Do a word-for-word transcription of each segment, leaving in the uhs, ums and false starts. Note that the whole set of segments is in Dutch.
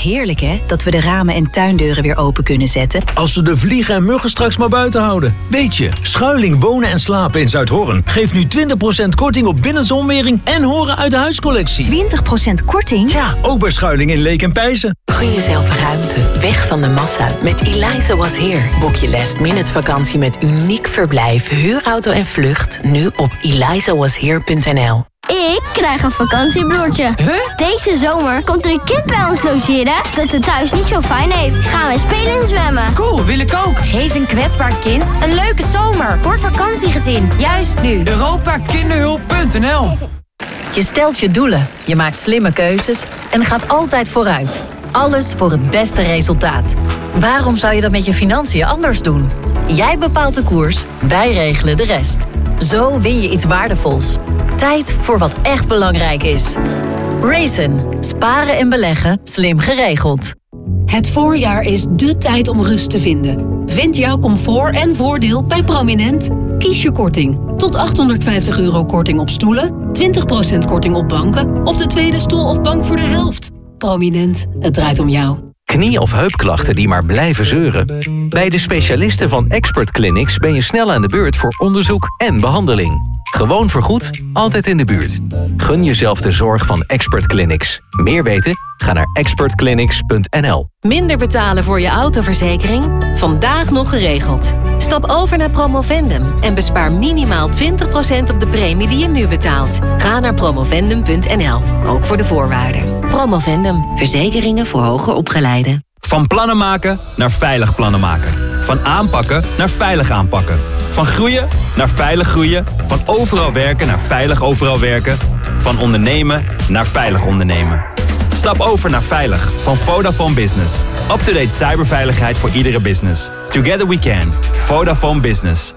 heerlijk, hè? Dat we de ramen en tuindeuren weer open kunnen zetten. Als we de vliegen en muggen straks maar buiten houden. Weet je, Schuiling Wonen en Slapen in Zuidhorn geeft nu twintig procent korting op binnenzonwering en horen uit de huiscollectie. twintig procent korting? Ja, ook bij Schuiling in Leek en Pijzen. Gun jezelf ruimte, weg van de massa. Met Eliza Was Here boek je last minute vakantie met uniek verblijf, huurauto en vlucht nu op eliza was here punt n l. Ik krijg een vakantiebroertje. Huh? Deze zomer komt er een kind bij ons logeren dat het thuis niet zo fijn heeft. Gaan we spelen en zwemmen. Cool, wil ik ook. Geef een kwetsbaar kind een leuke zomer voor het vakantiegezin. Juist nu. europa kinderhulp punt n l. Je stelt je doelen, je maakt slimme keuzes en gaat altijd vooruit. Alles voor het beste resultaat. Waarom zou je dat met je financiën anders doen? Jij bepaalt de koers, wij regelen de rest. Zo win je iets waardevols. Tijd voor wat echt belangrijk is. Raisin. Sparen en beleggen slim geregeld. Het voorjaar is dé tijd om rust te vinden. Vind jouw comfort en voordeel bij Prominent. Kies je korting. Tot achthonderdvijftig euro korting op stoelen, twintig procent korting op banken of de tweede stoel of bank voor de helft. Prominent, het draait om jou. Knie- of heupklachten die maar blijven zeuren? Bij de specialisten van Expert Clinics ben je snel aan de beurt voor onderzoek en behandeling. Gewoon vergoed, altijd in de buurt. Gun jezelf de zorg van Expert Clinics. Meer weten? Ga naar expert clinics punt n l. Minder betalen voor je autoverzekering? Vandaag nog geregeld. Stap over naar Promovendum en bespaar minimaal twintig procent op de premie die je nu betaalt. Ga naar promovendum punt n l, ook voor de voorwaarden. Promovendum, verzekeringen voor hoger opgeleiden. Van plannen maken naar veilig plannen maken. Van aanpakken naar veilig aanpakken. Van groeien naar veilig groeien. Van overal werken naar veilig overal werken. Van ondernemen naar veilig ondernemen. Stap over naar Veilig van Vodafone Business. Up-to-date cyberveiligheid voor iedere business. Together we can. Vodafone Business.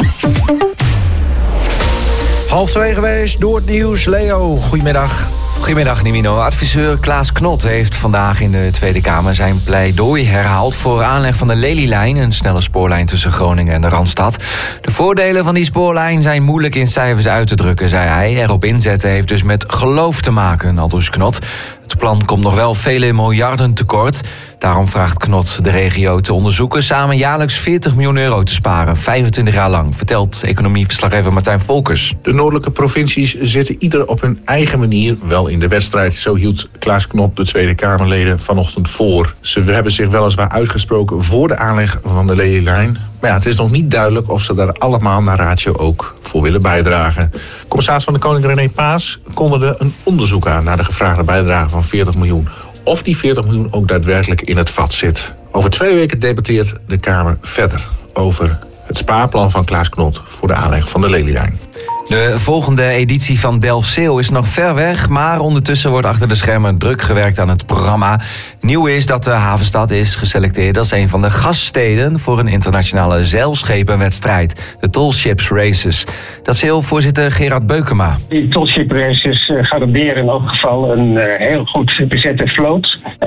Half twee geweest, door het nieuws. Leo, goedemiddag. Goedemiddag, Nimino. Adviseur Klaas Knot heeft vandaag in de Tweede Kamer zijn pleidooi herhaald voor aanleg van de Lelylijn, een snelle spoorlijn tussen Groningen en de Randstad. De voordelen van die spoorlijn zijn moeilijk in cijfers uit te drukken, zei hij. Erop inzetten heeft dus met geloof te maken, aldus Knot. Het plan komt nog wel vele miljarden tekort. Daarom vraagt Knot de regio te onderzoeken samen jaarlijks veertig miljoen euro te sparen, vijfentwintig jaar lang, vertelt economieverslaggever Martijn Volkers. De noordelijke provincies zitten ieder op hun eigen manier wel in de wedstrijd. Zo hield Klaas Knot de Tweede Kamerleden vanochtend voor. Ze hebben zich weliswaar uitgesproken voor de aanleg van de Lelylijn. Maar ja, het is nog niet duidelijk of ze daar allemaal naar ratio ook voor willen bijdragen. Commissaris van de Koning René Paas kondigde een onderzoek aan naar de gevraagde bijdrage van veertig miljoen. Of die veertig miljoen ook daadwerkelijk in het vat zit. Over twee weken debatteert de Kamer verder over het spaarplan van Klaas Knot voor de aanleg van de Lelylijn. De volgende editie van Delfzijl is nog ver weg, maar ondertussen wordt achter de schermen druk gewerkt aan het programma. Nieuw is dat de havenstad is geselecteerd als een van de gaststeden voor een internationale zeilschepenwedstrijd, de Tall Ships Races. Delfzijl-voorzitter Gerard Beukema. Die Tall Ship Races garanderen in elk geval een uh, heel goed bezette vloot. Uh,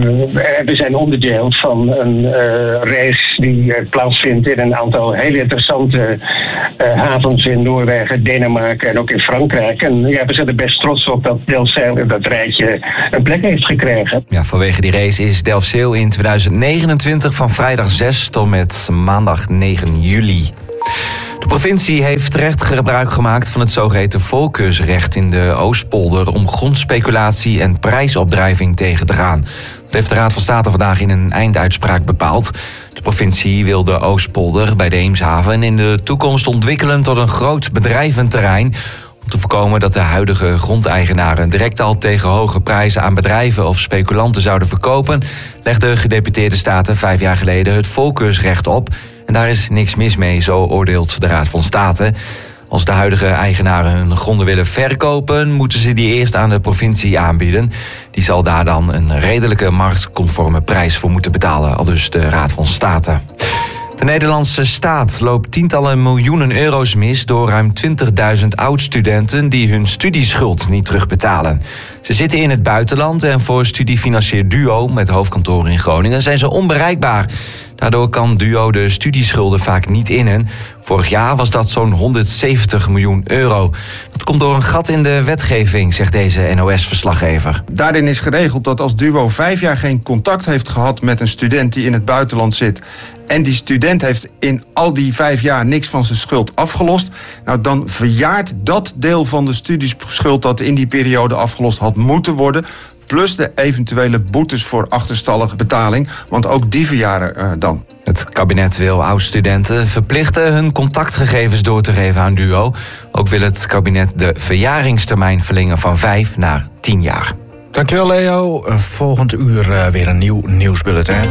we zijn onderdeel van een uh, race die uh, plaatsvindt in een aantal heel interessante uh, havens in Noorwegen, Denemarken en ook in Frankrijk. En ja, we zijn er best trots op dat Delfzijl in dat rijtje een plek heeft gekregen. Ja, vanwege die race is Delfzijl in tweeduizend negenentwintig van vrijdag zes tot met maandag negen juli. De provincie heeft terecht gebruik gemaakt van het zogeheten voorkeursrecht in de Oostpolder om grondspeculatie en prijsopdrijving tegen te gaan. Dat heeft de Raad van State vandaag in een einduitspraak bepaald. De provincie wil de Oostpolder bij de Eemshaven in de toekomst ontwikkelen tot een groot bedrijventerrein, om te voorkomen dat de huidige grondeigenaren direct al tegen hoge prijzen aan bedrijven of speculanten zouden verkopen, legde gedeputeerde staten vijf jaar geleden het voorkeursrecht op. En daar is niks mis mee, zo oordeelt de Raad van State. Als de huidige eigenaren hun gronden willen verkopen, moeten ze die eerst aan de provincie aanbieden. Die zal daar dan een redelijke marktconforme prijs voor moeten betalen, aldus de Raad van State. De Nederlandse staat loopt tientallen miljoenen euro's mis door ruim twintigduizend oud-studenten die hun studieschuld niet terugbetalen. Ze zitten in het buitenland en voor Studiefinancier Duo met hoofdkantoor in Groningen zijn ze onbereikbaar. Daardoor kan Duo de studieschulden vaak niet innen. Vorig jaar was dat zo'n honderdzeventig miljoen euro. Dat komt door een gat in de wetgeving, zegt deze N O S-verslaggever. Daarin is geregeld dat als Duo vijf jaar geen contact heeft gehad met een student die in het buitenland zit, en die student heeft in al die vijf jaar niks van zijn schuld afgelost, nou dan verjaart dat deel van de studieschuld dat in die periode afgelost had moeten worden, plus de eventuele boetes voor achterstallige betaling, want ook die verjaren uh, dan. Het kabinet wil oud-studenten verplichten hun contactgegevens door te geven aan Duo. Ook wil het kabinet de verjaringstermijn verlengen van vijf naar tien jaar. Dankjewel, Leo. Volgend uur uh, weer een nieuw nieuwsbulletin.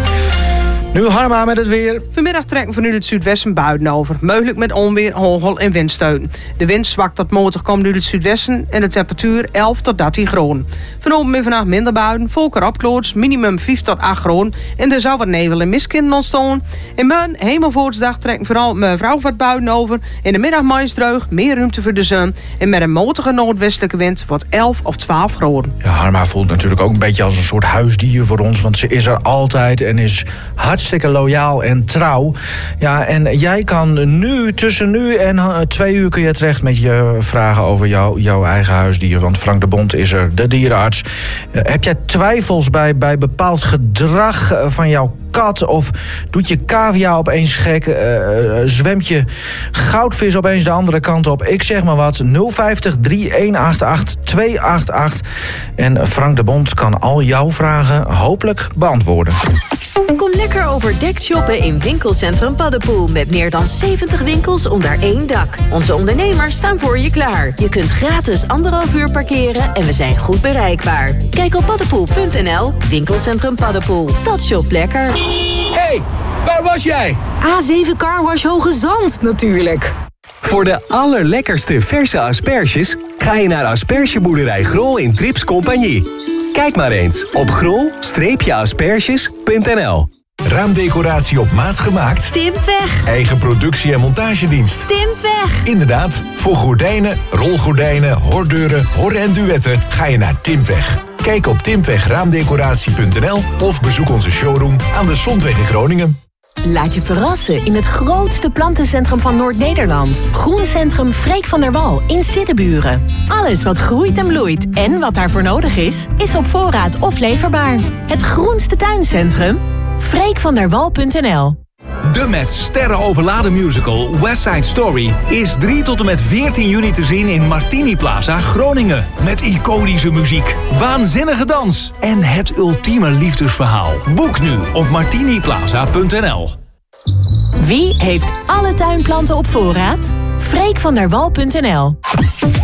Nu Harma met het weer. Vanmiddag trekken vanuit het zuidwesten buien over. Mogelijk met onweer, hagel en windsteun. De wind zwakt tot matig komt uit het zuidwesten en de temperatuur elf tot dertien graden. Vanavond en vannacht minder buien, volker opkloors, minimum vijf tot acht graden. En er zou wat nevel en mist kunnen ontstaan. In morgen, hemelvoortsdag, trekken vooral mevrouw wat buien over. In de middag maïsdreug, meer ruimte voor de zon. En met een matige noordwestelijke wind wordt elf of twaalf graden. Ja, Harma voelt natuurlijk ook een beetje als een soort huisdier voor ons. Want ze is er altijd en is hartstikke loyaal en trouw. Ja, en jij kan nu, tussen nu en twee uur kun je terecht met je vragen over jou, jouw eigen huisdier. Want Frank de Bond is er, de dierenarts. Uh, heb jij twijfels bij, bij bepaald gedrag van jouw kat? Of doet je cavia opeens gek? Uh, zwemt je goudvis opeens de andere kant op? Ik zeg maar wat. nul vijftig, drie een acht acht, twee acht acht. En Frank de Bond kan al jouw vragen hopelijk beantwoorden. Kom lekker overdekt shoppen in winkelcentrum Paddepoel. Met meer dan zeventig winkels onder één dak. Onze ondernemers staan voor je klaar. Je kunt gratis anderhalf uur parkeren en we zijn goed bereikbaar. Kijk op paddepoel punt n l. Winkelcentrum Paddepoel. Dat shop lekker. Hey, waar was jij? A zeven Carwash Hoge Zand, natuurlijk. Voor de allerlekkerste verse asperges ga je naar Aspergeboerderij Grol in Trips Compagnie. Kijk maar eens op grol asperges punt n l. Raamdecoratie op maat gemaakt? Timpweg. Eigen productie en montagedienst? Timpweg. Inderdaad, voor gordijnen, rolgordijnen, hordeuren, hor- en duetten ga je naar Timpweg. Kijk op timpweg raamdecoratie punt n l of bezoek onze showroom aan de Zondweg in Groningen. Laat je verrassen in het grootste plantencentrum van Noord-Nederland. Groencentrum Freek van der Wal in Siddeburen. Alles wat groeit en bloeit en wat daarvoor nodig is, is op voorraad of leverbaar. Het groenste tuincentrum? freek van der wal punt n l. De met sterren overladen musical West Side Story is drie tot en met veertien juni te zien in Martini Plaza Groningen. Met iconische muziek, waanzinnige dans en het ultieme liefdesverhaal. Boek nu op martini plaza punt n l. Wie heeft alle tuinplanten op voorraad? freek van der wal punt n l.